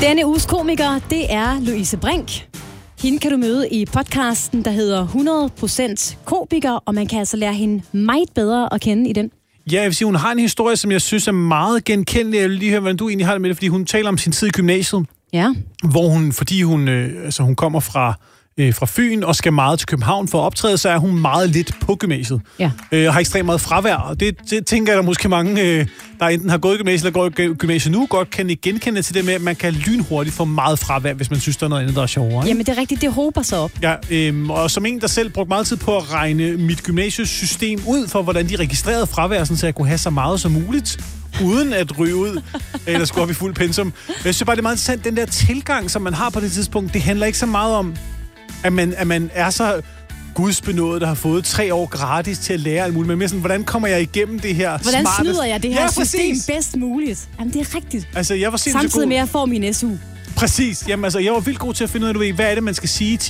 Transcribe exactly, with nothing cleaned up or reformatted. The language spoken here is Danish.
Denne uges komiker, det er Louise Brink. Hende kan du møde i podcasten, der hedder hundrede procent komiker, og man kan altså lære hende meget bedre at kende i den. Ja, jeg vil sige, hun har en historie, som jeg synes er meget genkendelig. Jeg vil lige høre, hvordan du egentlig har det med det, fordi hun taler om sin tid i gymnasiet. Ja. Hvor hun, fordi hun, øh, altså hun kommer fra, øh, fra Fyn og skal meget til København for at optræde, så er hun meget lidt på gymnasiet. Ja. Øh, og har ekstremt meget fravær. Og det, det tænker jeg, der måske mange, øh, der enten har gået i gymnasiet eller går i gymnasiet nu, godt kan genkende til det med, at man kan lynhurtigt få meget fravær, hvis man synes, der er noget andet, der er sjovere. Ikke? Jamen, det er rigtigt. Det hober sig op. Ja, øh, og som en, der selv brugte meget tid på at regne mit gymnasiesystem ud for, hvordan de registrerede fravær, så jeg kunne have så meget som muligt, uden at ryge ud, eller skulle op i fuld pensum. Jeg synes bare, det er meget interessant, den der tilgang, som man har på det tidspunkt, det handler ikke så meget om, at man, at man er så gudsbenået, der har fået tre år gratis til at lære alt muligt, men mere sådan, hvordan kommer jeg igennem det her Hvordan smarte... snyder jeg det her ja, system bedst muligt? Jamen, det er rigtigt. Altså, jeg var Samtidig god... med, at jeg får min S U. Præcis. Jamen, altså, jeg var vildt god til at finde ud af, du ved, hvad er det, man skal sige til